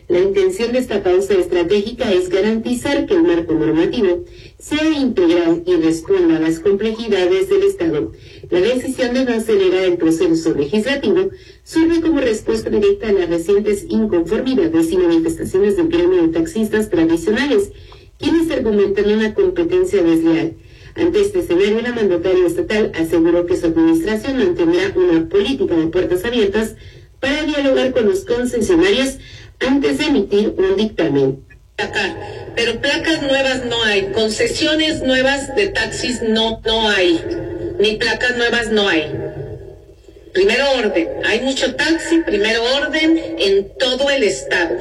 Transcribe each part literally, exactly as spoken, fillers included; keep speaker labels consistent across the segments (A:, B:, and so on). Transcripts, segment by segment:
A: La intención de esta pausa estratégica es garantizar que el marco normativo sea integral y responda a las complejidades del Estado. La decisión de no acelerar el proceso legislativo surge como respuesta directa a las recientes inconformidades y manifestaciones del gremio de taxistas tradicionales, quienes argumentan una competencia desleal. Ante este escenario, la mandataria estatal aseguró que su administración mantendrá una política de puertas abiertas para dialogar con los concesionarios antes de emitir un dictamen.
B: Acá, pero placas nuevas no hay, concesiones nuevas de taxis no, no hay, ni placas nuevas no hay. Primero orden, hay mucho taxi, primero orden en todo el estado.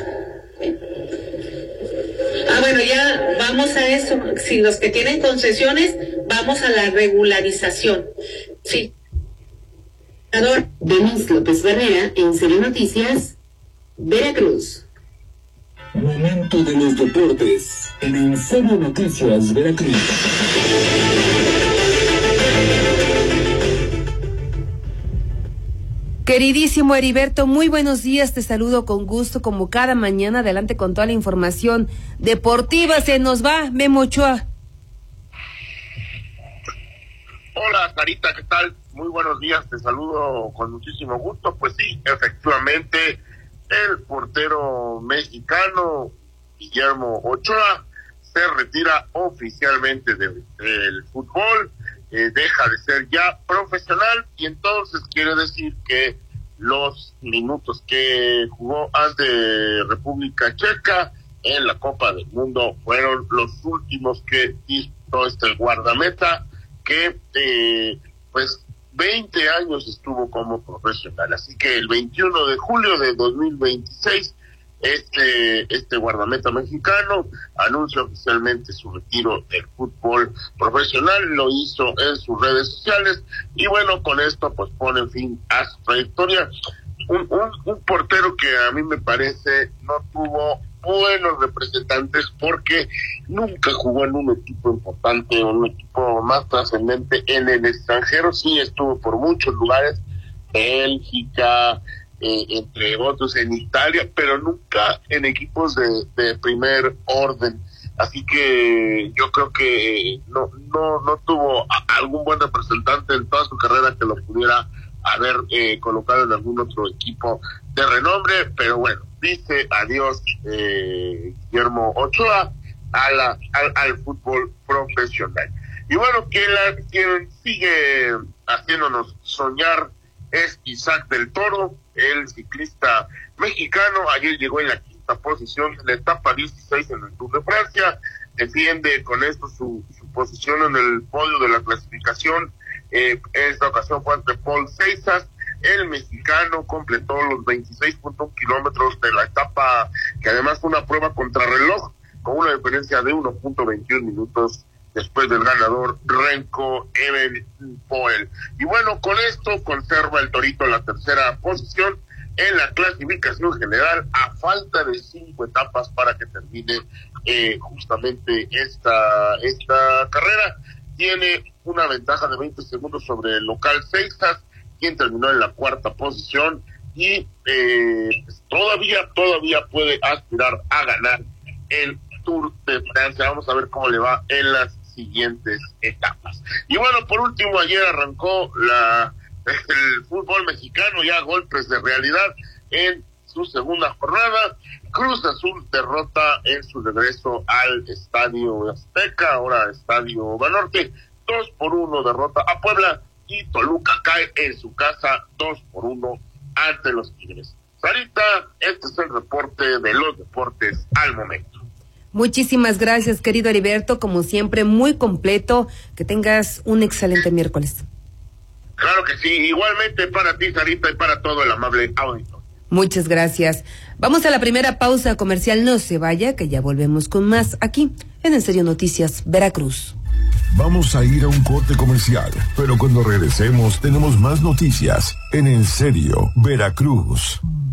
B: Ah, bueno, ya vamos a eso. Si los que tienen concesiones, vamos a la regularización. Sí.
A: Denise López Barrera, En Serio Noticias, Veracruz.
C: Momento de los deportes en En Serio Noticias, Veracruz.
D: Queridísimo Heriberto, muy buenos días, te saludo con gusto como cada mañana, adelante con toda la información deportiva, se nos va Memo Ochoa.
E: Hola Sarita, ¿qué tal? Muy buenos días, te saludo con muchísimo gusto. Pues sí, efectivamente, el portero mexicano Guillermo Ochoa se retira oficialmente del, del fútbol. Eh, deja de ser ya profesional y entonces quiere decir que los minutos que jugó ante República Checa en la Copa del Mundo fueron los últimos que hizo este guardameta que eh, pues veinte años estuvo como profesional. Así que el veintiuno de julio de dos mil veintiséis Este este guardameta mexicano anuncia oficialmente su retiro del fútbol profesional, lo hizo en sus redes sociales y bueno, con esto pues pone fin a su trayectoria. Un, un, un portero que a mí me parece no tuvo buenos representantes porque nunca jugó en un equipo importante, un equipo más trascendente en el extranjero. Sí estuvo por muchos lugares, Bélgica, Eh, entre otros en Italia, pero nunca en equipos de, de primer orden. Así que yo creo que no no no tuvo a, algún buen representante en toda su carrera que lo pudiera haber eh, colocado en algún otro equipo de renombre, pero bueno, dice adiós eh, Guillermo Ochoa a la, al, al fútbol profesional. Y bueno, quien, la, quien sigue haciéndonos soñar es Isaac del Toro, el ciclista mexicano. Ayer llegó en la quinta posición en la etapa dieciséis en el Tour de Francia, defiende con esto su, su posición en el podio de la clasificación. Eh, esta ocasión fue ante Paul Ceizas. El mexicano completó los veintiséis punto uno kilómetros de la etapa, que además fue una prueba contrarreloj, con una diferencia de uno punto veintiuno minutos después del ganador Renko Evenepoel. Y bueno, con esto conserva el Torito la tercera posición en la clasificación general a falta de cinco etapas para que termine eh, justamente esta esta carrera. Tiene una ventaja de veinte segundos sobre el local Ceizas, quien terminó en la cuarta posición y eh, pues todavía todavía puede aspirar a ganar el Tour de Francia. Vamos a ver cómo le va en las siguientes etapas. Y bueno, por último, ayer arrancó la el fútbol mexicano, ya golpes de realidad en su segunda jornada. Cruz Azul derrota en su regreso al Estadio Azteca, ahora Estadio Banorte, dos por uno derrota a Puebla, y Toluca cae en su casa dos por uno ante los Tigres. Sarita, este es el reporte de los deportes al momento.
D: Muchísimas gracias, querido Heriberto, como siempre, muy completo. Que tengas un excelente miércoles.
E: Claro que sí, igualmente para ti, Sarita, y para todo el amable auditorio.
D: Muchas gracias. Vamos a la primera pausa comercial, no se vaya, que ya volvemos con más aquí en En Serio Noticias Veracruz.
F: Vamos a ir a un corte comercial, pero cuando regresemos tenemos más noticias en En Serio Veracruz.